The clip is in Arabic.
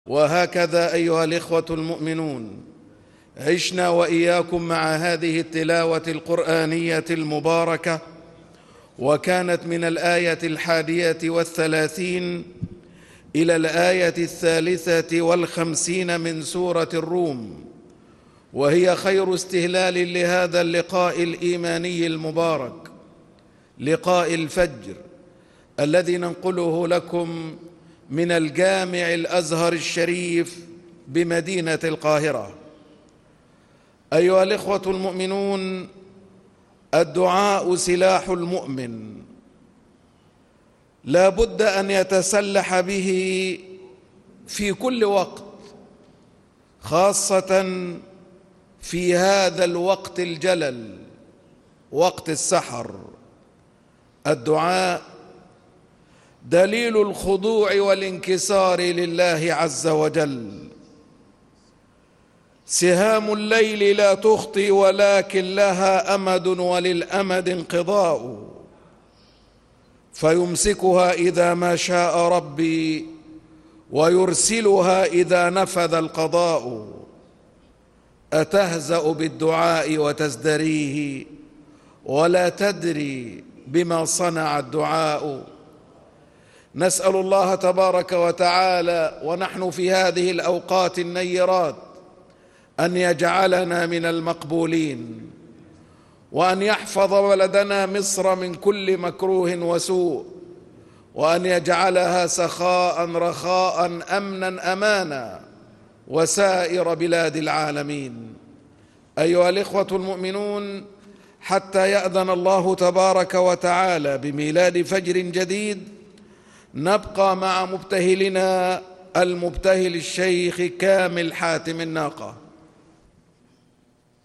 وهكذا أيها الإخوة المؤمنون عشنا وإياكم مع هذه التلاوة القرآنية المباركة، وكانت من الآية 31 إلى الآية 53 من سورة الروم، وهي خير استهلال لهذا اللقاء الإيماني المبارك، لقاء الفجر الذي ننقله لكم من الجامع الأزهر الشريف بمدينة القاهرة. أيها الإخوة المؤمنون، الدعاء سلاح المؤمن، لا بد أن يتسلح به في كل وقت، خاصة في هذا الوقت الجلل، وقت السحر. الدعاء دليل الخضوع والانكسار لله عز وجل. سهام الليل لا تخطي ولكن لها أمد وللأمد انقضاء، فيمسكها إذا ما شاء ربي ويرسلها إذا نفذ القضاء. أتهزأ بالدعاء وتزدريه ولا تدري بما صنع الدعاء. نسأل الله تبارك وتعالى ونحن في هذه الأوقات النيرات أن يجعلنا من المقبولين، وأن يحفظ بلدنا مصر من كل مكروه وسوء، وأن يجعلها سخاء رخاء أمنا أمانا وسائر بلاد العالمين. أيها الإخوة المؤمنون، حتى يأذن الله تبارك وتعالى بميلاد فجر جديد، نبقى مع مبتهلنا المبتهل الشيخ كامل حاتم الناقة.